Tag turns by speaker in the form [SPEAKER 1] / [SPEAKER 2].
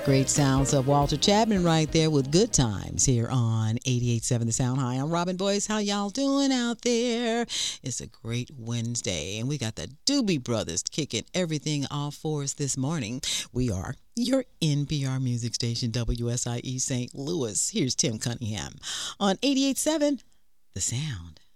[SPEAKER 1] Great sounds of Walter Chapman right there with Good Times here on 88.7 The Sound. Hi, I'm Robin Boyce. How y'all doing out there? It's a great Wednesday, and we got the Doobie Brothers kicking everything off for us this morning. We are your NPR music station, WSIE St. Louis. Here's Tim Cunningham on 88.7 The Sound.